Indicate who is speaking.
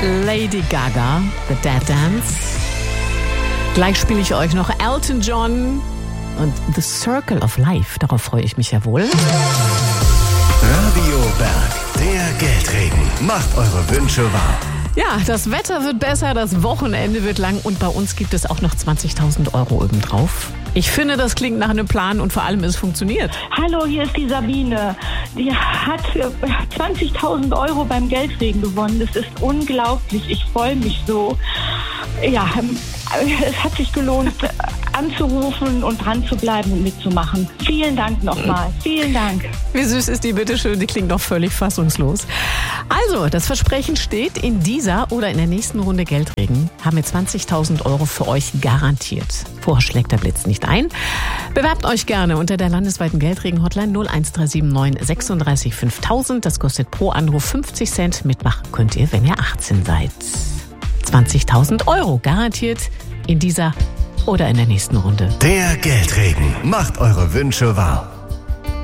Speaker 1: Lady Gaga, The Dead Dance. Gleich spiele ich euch noch Elton John und The Circle of Life. Darauf freue ich mich ja wohl.
Speaker 2: Radio Berg, der Geldregen. Macht eure Wünsche wahr.
Speaker 1: Ja, das Wetter wird besser, das Wochenende wird lang und bei uns gibt es auch noch 20.000 Euro obendrauf. Ich finde, das klingt nach einem Plan und vor allem, es funktioniert.
Speaker 3: Hallo, hier ist die Sabine. Die hat 20.000 Euro beim Geldregen gewonnen. Das ist unglaublich. Ich freue mich so. Ja, es hat sich gelohnt, anzurufen und dran zu bleiben und mitzumachen. Vielen Dank nochmal. Vielen Dank.
Speaker 1: Wie süß ist die, bitteschön? Die klingt doch völlig fassungslos. Also, das Versprechen steht, in dieser oder in der nächsten Runde Geldregen haben wir 20.000 Euro für euch garantiert. Vorher schlägt der Blitz nicht ein. Bewerbt euch gerne unter der landesweiten Geldregen-Hotline 01379 36 5000. Das kostet pro Anruf 50 Cent. Mitmachen könnt ihr, wenn ihr 18 seid. 20.000 Euro garantiert in dieser oder in der nächsten Runde.
Speaker 2: Der Geldregen. Macht eure Wünsche wahr.